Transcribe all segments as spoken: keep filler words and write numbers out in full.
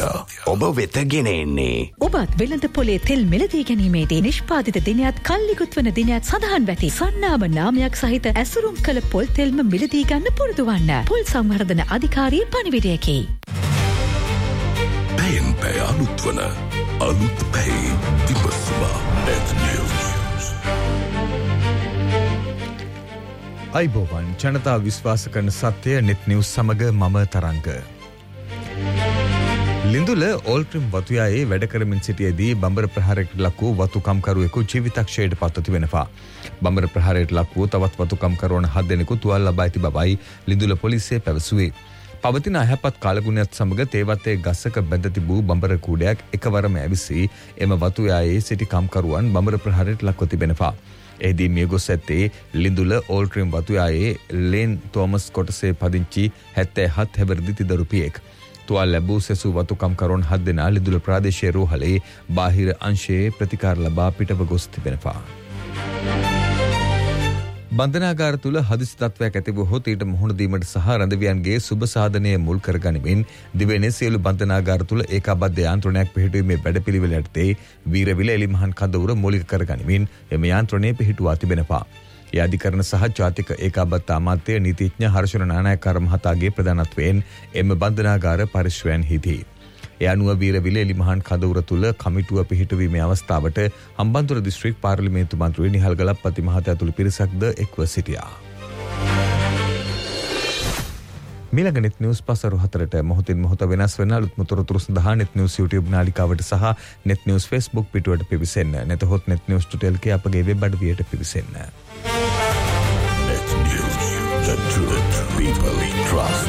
ඔබ වෙත ගෙන එන්නේ. ඔබත් වෙළඳ පොලේ තෙල් මිලදී ගැනීමේදී නිෂ්පාදිත දිනයත් කල්ලිකුත් වන දිනයත් සඳහන් වැටි සන්නාම නාමයක් සහිත ඇසුරුම් කළ පොල් තෙල්ම මිලදී ගන්න පුරුදු වන්න. පොල් සංවර්ධන අධිකාරියේ පණිවිඩයකි. පැයෙන් පැය අලුත් වන අලුත් පැයි විමසුවා net news. අයිබෝවන් ජනතා විශ්වාස කරන සත්‍යය net news සමග මම තරංග. ලිඳුල ඕල්ට්‍රිම් වතුයායේ වැඩ කරමින් සිටියේදී බඹර ප්‍රහාරයකට ලක් වූ වතුකම්කරුවෙකු ජීවිතක්ෂයට පත්ව තිබෙනවා. බඹර ප්‍රහාරයට ලක් වූ තවත් වතුකම්කරුවන් හත් දෙනෙකු තුවාල ලබා ඇති බවයි ලිඳුල පොලිසිය පැවසුවේ. පවතින අයහපත් කාලගුණයත් සමග තේවත්තේ ගස්සක බැඳ තිබූ බඹර කූඩයක් එකවරම ඇවිස්සී එම වතුයායේ සිටි කම්කරුවන් බඹර ප්‍රහාරයට ලක්ව තිබෙනවා. එහිදී මියගොස් ඇත්තේ ලිඳුල ඕල්ට්‍රිම් වතුයායේ ලේන් තෝමස් කොටසේ පදිංචි හැත්තෑ හත් හැවිරිදි තිදරුපියෙක්. තුවාල ලැබූ සෙසු වතුකම්කරුවන් හත් දෙනා ලිඳුල ප්‍රාදේශීය රෝහලේ බාහිර අංශයේ ප්‍රතිකාර ලබා පිටව ගොස් තිබෙනවා. බන්ධනාගාර තුළ හදිසි තත්ත්වයක් ඇති වුවහොත් ඊට මුහුණ දීමට සහ රැඳවියන්ගේ සුබ සාධනය මුල් කරගනිමින් දිවෙන සියලු බන්ධනාගාර තුළ ඒකාබද්ධ යාන්ත්‍රණයක් පිහිටුවීමේ වැඩපිළිවෙල යටතේ වීරවිල එලිමහන් කඳවුර මූලික කරගනිමින් එම යාන්ත්‍රණය පිහිටුවා තිබෙනවා. ඒ අධිකරණ සහ ජාතික ඒකාබද්ධ අමාත්‍ය නීතිඥ හර්ෂණ නානායක්කාර මහතාගේ ප්‍රධානත්වයෙන් එම බන්ධනාගාර පරිශ්‍රයන් හිදී. ඒ අනුව වීරවිල එලිමහන් කඳවුර තුළ කමිටුව පිහිටුවීමේ අවස්ථාවට හම්බන්තොට දිස්ත්‍රික් පාර්ලිමේන්තු මන්ත්‍රී නිහල් ගලප්පති මහතා ඇතුළු පිරිසක්ද එක්ව සිටියා. මිලග net news පසරු හතරට මොහොතින් මොහොත වෙනස් වෙන අලුත්ම තොරතුරු සඳහා net news YouTube නාලිකාවට සහ net news Facebook පිටුවට පිවිසෙන්න. නැතහොත් net news ටෙල්කේ අපගේ web අඩවියට පිවිසෙන්න. Net news, the truth people trust.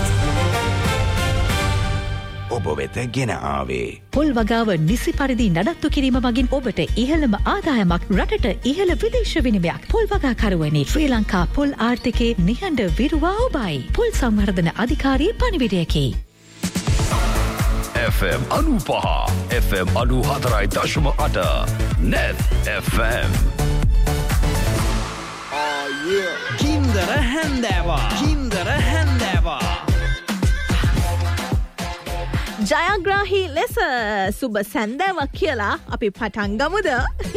ඔබ වෙත ගෙන ආවේ පොල් වගාව නිසි පරිදි නඩත්තු කිරීම මගින් ඔබට ඉහළම ආදායමක් රටට ඉහළ විදේශ විනිමයක් පොල් වගාකරුවනි ශ්‍රී ලංකා පොල් ආර්ථිකයේ නිහඬ විරුවා ඔබයි. පොල් සංවර්ධන අධිකාරියේ පණිවිඩයකි. F M අනූපහ F M අනූ හතරයි දශම අට Net F M. කින්දර හැන්දෑවා කින්දර හැන්දෑවා ජයග්‍රාහී ලෙස සුබ සැන්දෑවක් කියලා අපි පටන් ගමුද?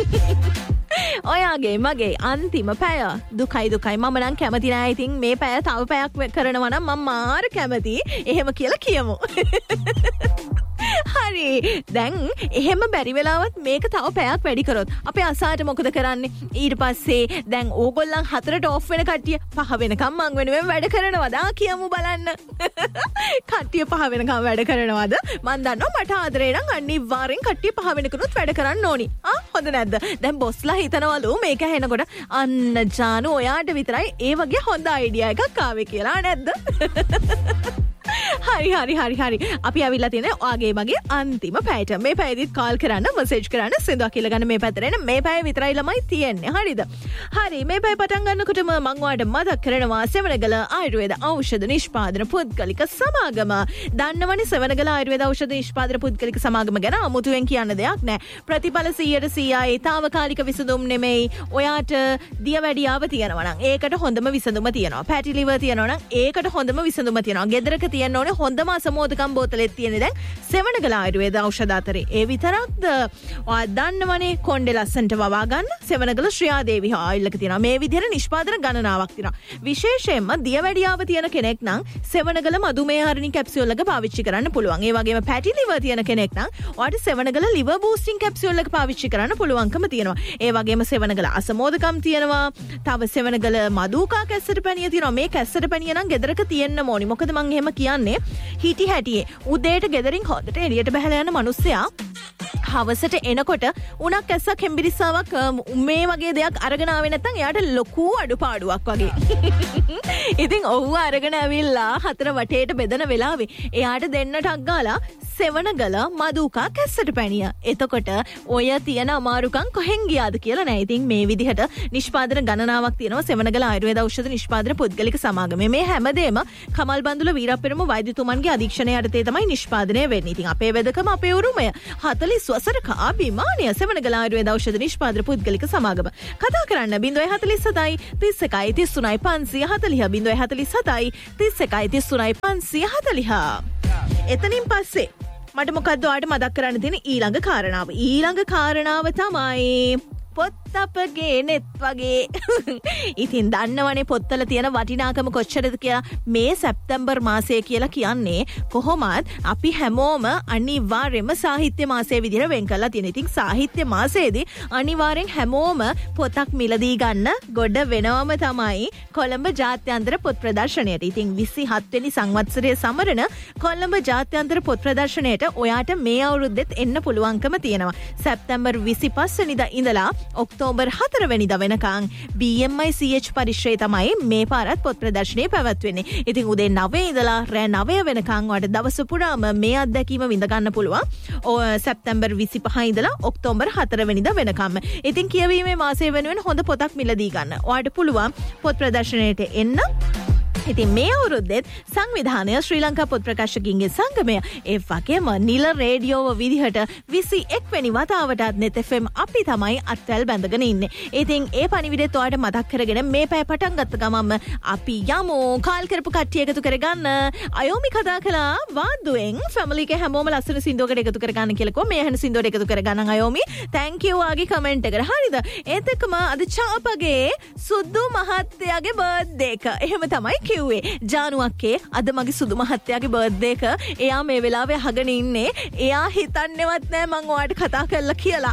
ඔයාගේ මගේ අන්තිම පැය දුකයි දුකයි මම නම් කැමති නෑ. ඉතින් මේ පැය තව පැයක් කරනවා නම් මම මාර කැමති. එහෙම කියලා කියමු. හරි දැන් එහෙම බැරි වෙලාවත් මේක තව පැයක් වැඩි කරොත් අපේ අසාට මොකද කරන්නේ? ඊට පස්සේ දැන් ඕගොල්ලන් හතරට ඔෆ් වෙන කට්ටිය පහ වෙනකම් මං වෙනුවෙන් වැඩ කරනවද කියමු බලන්න. කට්ටිය පහ වෙනකම් වැඩ කරනවද? මං දන්නවා මට ආදරේ නම් අනිවාර්යෙන් කට්ටිය පහ වෙනකනුත් වැඩ කරන්න ඕනි. ආ හොඳ නැද්ද? දැන් බොස්ලා හිතනවලු මේක ඇහෙනකොට අන්න ජානු ඔයාට විතරයි ඒ වගේ හොඳ අයිඩියා එකක් ආවේ කියලා නැද්ද? හරි හරි හරි හරි අපි අවිල්ලා තියෙන ඔයාගේ මගේ අන්තිම පැයට මේ පැයදිත් කාල් කරන්න මෙසේජ් කරන්න සින්දුවක් කියලා ගන්න මේ පැත්තට එන මේ පැය විතරයි ළමයි තියෙන්නේ. හරිද? හරි මේ පැය පටන් ගන්නකොටම මම ඔයාලට මතක් කරනවා සෙවණගල ආයුර්වේද ඖෂධ නිෂ්පාදන පුද්ගලික සමාගම. දන්නවනේ සෙවණගල ආයුර්වේද ඖෂධ නිෂ්පාදන පුද්ගලික සමාගම ගැන අමුතුවෙන් කියන්න දෙයක් නැහැ. ප්‍රතිඵල සීයට සීයයි తాවකාලික විසඳුම් නෙමෙයි. ඔයාට දියවැඩියාව තියෙනවා නම් ඒකට හොඳම විසඳුම තියෙනවා. පැටි liver තියෙනවා නම් ඒකට හොඳම විසඳුම තියෙනවා. ගෙදරක තියෙන ඕනේ හොඳම අසමෝදකම් බෝතලෙත් තියෙන්නේ දැන් සෙවණගල ආයුර්වේද ඖෂධ අතරේ. ඒ විතරක්ද ඔයා දන්නවනේ කොණ්ඩේ ලස්සන්ට වවා ගන්න සෙවණගල ශ්‍රියාදේවි ආයිල්ලක තියෙනවා. මේ විදිහට නිෂ්පාදන ගණනාවක් තියෙනවා. විශේෂයෙන්ම දියවැඩියාව තියෙන කෙනෙක් නම් සෙවණගල මధుමේහ හරිනි කැප්සියුල් එක පාවිච්චි කරන්න පුළුවන්. ඒ වගේම පැටි liver තියෙන කෙනෙක් නම් ඔයාට සෙවණගල liver boosting කැප්සියුල් එක පාවිච්චි කරන්න පුළුවන්කම තියෙනවා. ඒ වගේම සෙවණගල අසමෝදකම් තියෙනවා. තව සෙවණගල මధుකා කැස්සට පැණිය තියෙනවා. මේ කැස්සට පැණිය නම් ගෙදරක තියෙන්න ඕනි. මොකද මං එහෙම කියන්නේ හිටි හැටියේ උදේට ගෙදරින් හොදට එළියට බහලා යන මිනිස්සයා හවසට එනකොට උණක් ඇස්සක් හෙම්බිරිස්සාවක් මේ වගේ දෙයක් අරගෙන ආවේ නැත්නම් එයාට ලොකු අඩුපාඩුවක් වගේ. ඉතින් ඔව්ව අරගෙන ඇවිල්ලා හතර වටේට බෙදන වෙලාවේ එයාට දෙන්නටක් ගාලා සෙවණගල මధుකා කැස්සට පැණිය. එතකොට ඔය තියෙන අමාරුකම් කොහෙන් ගියාද කියලා නෑ. ඉතින් මේ විදිහට නිෂ්පාදන ගණනාවක් තියෙනවා සෙවණගල ආයුර්වේද ඖෂධ නිෂ්පාදන පුද්ගලික සමාගමේ. මේ හැමදේම කමල් බන්දුල වීරප්පෙරම වෛද්‍යතුමන්ගේ අධීක්ෂණය යටතේ තමයි නිෂ්පාදනය වෙන්නේ. ඉතින් අපේ වෙදකම අපේ උරුමය හතළිස් වසරක අභිමානය සෙවණගල ආයුර්වේද ඖෂධ නිෂ්පාදන පුද්ගලික සමාගම. කතා කරන්න බිංදුව හතළිස් හතයි තිස් එකයි තිස් තුනයි පන්සිය හතළිහ බිංදුව හතළිස් හතයි තිස් එකයි තිස් තුනයි පන්සිය හතළිහ. එතනින් පස්සේ මට මොකද්ද ඔයාලට මතක් කරන්න තියෙන ඊළඟ කාරණාව. ඊළඟ කාරණාව තමයි පොත් අපගේ නෙත් වගේ. ඉතින් දන්නවනේ පොත්වල තියෙන වටිනාකම කොච්චරද කියලා. මේ සැප්තැම්බර් මාසය කියලා කියන්නේ කොහොමත් අපි හැමෝම අනිවාර්යයෙන්ම සාහිත්‍ය මාසයේ විදිහට වෙන් කරලා තියෙනවා. ඉතින් සාහිත්‍ය මාසයේදී අනිවාර්යෙන් හැමෝම පොතක් මිලදී ගන්න ගොඩ වෙනවම තමයි කොළඹ ජාත්‍යන්තර පොත් ප්‍රදර්ශනයට. ඉතින් විසිහත් වෙනි සංවත්සරයේ සමරන කොළඹ ජාත්‍යන්තර පොත් ප්‍රදර්ශනයට ඔයාට මේ අවුරුද්දෙත් එන්න පුළුවන්කම තියෙනවා. සැප්තැම්බර් විසිපස් වෙනිදා ඉඳලා ඔක්තෝබර් හතර වෙනිදා වෙනකන් බී එම් ආයි සී එච් පරිශ්‍රයේ තමයි මේ පාරත් පොත් ප්‍රදර්ශනය පැවැත්වෙන්නේ. ඉතින් උදේ නවය ඉඳලා රෑ නවය වෙනකන් ඔයාලට දවස පුරාම මේ අත්දැකීම විඳ ගන්න පුළුවන්. සැප්තැම්බර් විසිපහ ඉඳලා ඔක්තෝබර් හතර වෙනිදා වෙනකම්. ඉතින් කියවීමේ මාසය වෙනුවෙන් හොඳ පොතක් මිලදී ගන්න. ඔයාලට පුළුවන් පොත් ප්‍රදර්ශනයට එන්න. ඉතින් මේ අවුරුද්දෙත් සංවිධානය ශ්‍රී ලංකා පොත් ප්‍රකාශකයින්ගේ සංගමය ඒ වගේම නිල රේඩියෝව විදිහට විසි එක් වෙනි වතාවටත් නෙත් එෆ් එම් අපි තමයි අත්වැල් බැඳගෙන ඉන්නේ. ඉතින් ඒ පණිවිඩෙත් ඔයාලට මතක් කරගෙන මේ පැය පටන් ගත්ත ගමන්ම අපි යමු කාල් කරපු කට්ටිය එකතු කරගන්න. අයෝමි කතා කළා වාද්දුවෙන් ෆැමිලි එකේ හැමෝම ලස්සන සින්දුවකට එකතු කරගන්න කියලා කිව්වා. මේ හැන සින්දුවට එකතු කරගන්න අයෝමි. thank you ආගේ කමෙන්ට් එකට. හරිද? ඒත් එක්කම අද චාපගේ සුදු මහත්තයාගේ බර්ත්ඩේ එක. එහෙම තමයි ජානුවක්කේ අද මගේ සුදු මහත්තයාගේ බර්ත්ඩේ එක. එයා මේ වෙලාවේ අහගෙන ඉන්නේ. එයා හිතන්නේවත් නෑ මං ඔයාට කතා කරලා කියලා.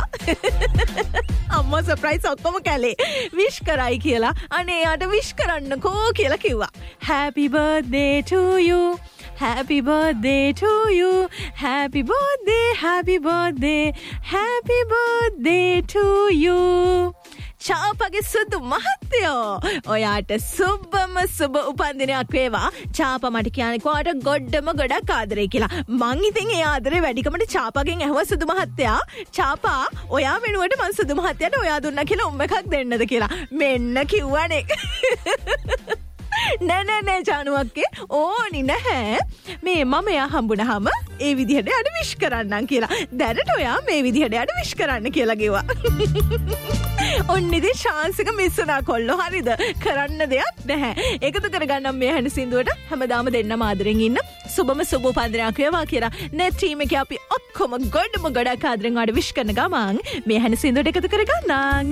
අම්මා සර්ප්‍රයිස් ඔක්කොම කළේ විශ් කරයි කියලා. අනේ එයාට විශ් කරන්නකෝ කියලා කිව්වා. Happy birthday to you. Happy birthday to you. Happy birthday, happy birthday, happy birthday to you. චාපගේ සුදු මහත්තයෝ ඔයාට සුබම සුබ උපන්දිනයක් වේවා. චාප මට කියන්නේ කොහාට ගොඩම ගොඩක් ආදරේ කියලා. මං ඉතින් ඒ ආදරේ වැඩිකමට චාපගෙන් ඇහුවා සුදු මහත්තයා චාපා ඔයා වෙනුවට මං සුදු මහත්තයාට ඔයා දුන්නා කියලා උඹ එකක් දෙන්නද කියලා. මෙන්න කිව්වනේ. නෑ නෑ නෑ ජානුවක්කේ ඕනි නැහැ. මේ මම එයා හම්බුනහම ඒ විදිහට යට විශ් කරන්නම් කියලා. දැනට ඔයා මේ විදිහට යට විශ් කරන්න කියලා කිව්වා. ඔන්න ඉතින් chance එක මිස් වුණා කොල්ලෝ. හරිද? කරන්න දෙයක් නැහැ. එකතු කරගන්නම් මේ හැන සින්දුවට. හැමදාම දෙන්නම ආදරෙන් ඉන්න. සුබම සුබ උපන්දිනයක් වේවා කියලා. net team එකේ අපි ඔක්කොම ගොඩම ගොඩක් ආදරෙන් ඔයාලට විශ් කරන ගමන් මේ හැන සින්දුවට එකතු කරගන්නම්.